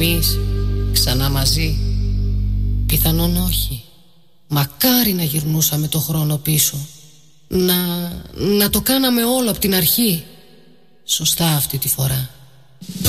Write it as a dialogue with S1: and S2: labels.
S1: εμείς ξανά μαζί? Πιθανόν όχι. Μακάρι να γυρνούσαμε το χρόνο πίσω, να το κάναμε όλο από την αρχή. Σωστά αυτή τη φορά.